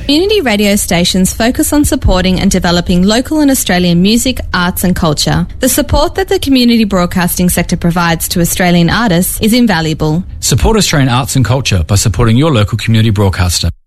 Community radio stations focus on supporting and developing local and Australian music, arts and culture. The support that the community broadcasting sector provides to Australian artists is invaluable. Support Australian arts and culture by supporting your local community broadcaster.